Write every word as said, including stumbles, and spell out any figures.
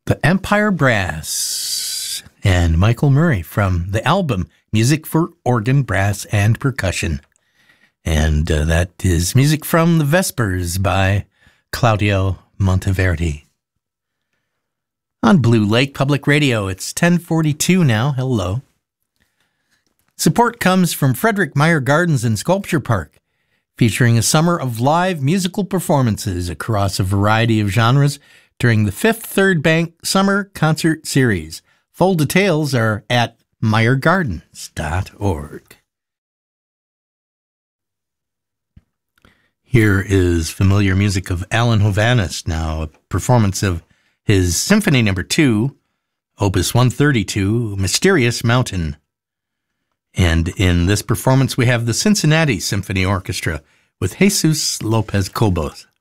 The Empire Brass and Michael Murray from the album Music for Organ, Brass, and Percussion. And uh, that is music from the Vespers by Claudio Monteverdi. On Blue Lake Public Radio, it's ten forty-two now. Hello. Support comes from Frederick Meyer Gardens and Sculpture Park, featuring a summer of live musical performances across a variety of genres during the Fifth Third Bank Summer Concert Series. Full details are at meyer gardens dot org. Here is familiar music of Alan Hovhaness now, a performance of his Symphony Number two, Opus one thirty-two, Mysterious Mountain. And in this performance we have the Cincinnati Symphony Orchestra with Jesus Lopez Cobos.